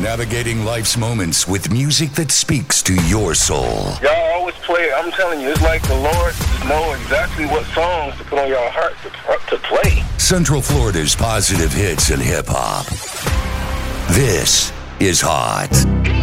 Navigating life's moments with music that speaks to your soul. Y'all always play it. I'm telling you, it's like the Lord just know exactly what songs to put on your heart to play. Central Florida's positive hits and hip-hop. This is Hot.